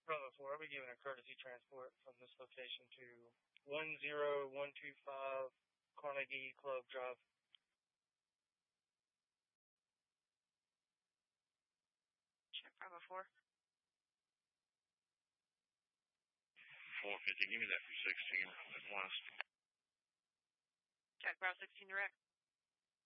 Bravo 4, I'll be giving a courtesy transport from this location to 10125 Carnegie Club Drive. Check Bravo 4. 450, give me that for 16 West. Check Bravo 16 direct.